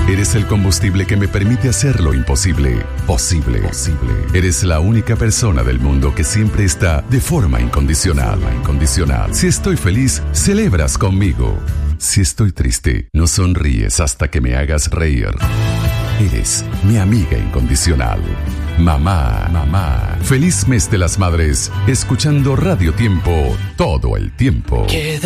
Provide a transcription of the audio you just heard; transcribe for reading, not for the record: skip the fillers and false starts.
Eres el combustible que me permite hacer lo imposible posible. Eres la única persona del mundo que siempre está de forma incondicional. Si estoy feliz, celebras conmigo. Si estoy triste, no sonríes hasta que me hagas reír. Eres mi amiga incondicional. Mamá. Feliz mes de las madres, escuchando Radio Tiempo todo el tiempo.